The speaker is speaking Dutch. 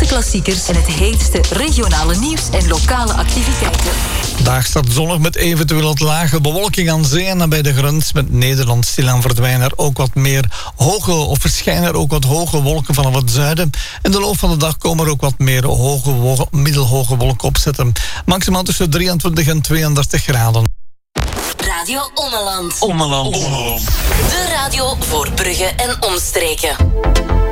klassiekers en het heetste regionale nieuws en lokale activiteiten. Vandaag staat zonnig met eventueel wat lage bewolking aan zee en bij de grens met Nederland stilaan verdwijnen er ook wat meer verschijnen er ook wat hoge wolken vanaf het zuiden. In de loop van de dag komen er ook wat meer middelhoge wolken opzetten. Maximaal tussen 23 en 32 graden. Radio Ommeland. Ommeland. De radio voor Brugge en omstreken.